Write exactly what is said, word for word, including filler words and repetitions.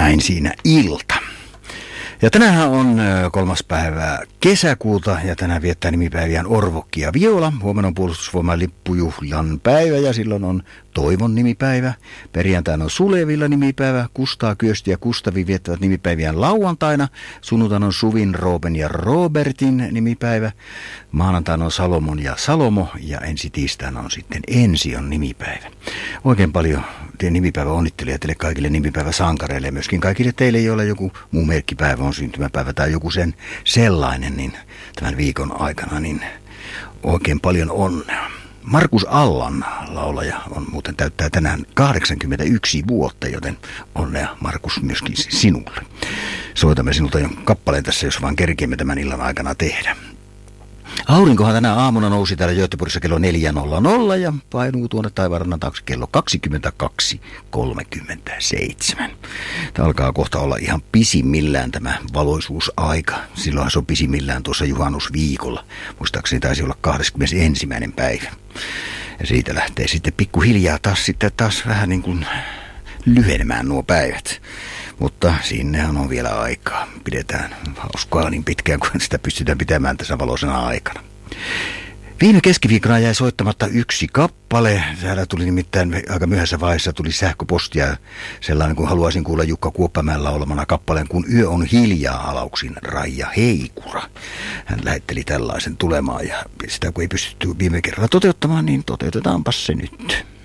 näin siinä ilta. Ja tänään on kolmas päivä kesäkuuta ja tänään viettää nimipäiviään Orvokki ja Viola. Huomenna on puolustusvoiman lippujuhlan päivä ja silloin on Toivon nimipäivä. Perjantaina on Sulevilla nimipäivä. Kustaa, Kyösti ja Kustavi viettävät nimipäiviään lauantaina. Sunnuntaina on Suvin, Rooben ja Robertin nimipäivä. Maanantaina on Salomon ja Salomo ja ensi tiistaina on sitten Ension nimipäivä. Oikein paljon nimipäivä onnitteluja teille kaikille nimipäiväsankareille ja myöskin kaikille teille, joilla joku muu merkkipäivä on syntymäpäivä tai joku sen sellainen, niin tämän viikon aikana niin oikein paljon onnea. Markus Allan laulaja on muuten täyttää tänään kahdeksankymmentäyksi vuotta, joten onnea Markus myöskin sinulle. Soitamme sinulta jo kappaleen tässä, jos vaan kerkeämme tämän illan aikana tehdä. Aurinkohan tänä aamuna nousi täällä Göteborgissa kello neljä nolla nolla ja painuu tuonne taivaanrannan taakse kello kaksikymmentäkaksi kolmekymmentäseitsemän. Tämä alkaa kohta olla ihan pisimmillään tämä valoisuusaika. Silloinhan se on pisimmillään tuossa juhannusviikolla. Muistaakseni taisi olla kahdeskymmenesensimmäinen päivä. Ja siitä lähtee sitten pikkuhiljaa taas sitten taas vähän niin kuin lyhenemään nuo päivät. Mutta sinnehän on vielä aikaa. Pidetään hauskaa niin pitkään, kun sitä pystytään pitämään tässä valoisena aikana. Viime keskiviikkona jäi soittamatta yksi kappale. Täällä tuli nimittäin aika myöhässä vaiheessa tuli sähköpostia sellainen, kun haluaisin kuulla Jukka Kuoppamäen laulamana kappaleen, kun yö on hiljaa, alauksin Raija Heikura. Hän lähetteli tällaisen tulemaan ja sitä kun ei pystytty viime kerralla toteuttamaan, niin toteutetaanpas se nyt.